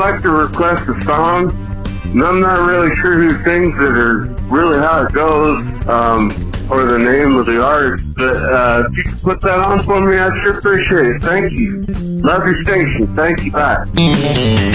like to request a song, and I'm not really sure who sings it or really how it goes, or the name of the artist, but if you could put that on for me, I'd sure appreciate it. Thank you. Love your station. Thank you. Bye.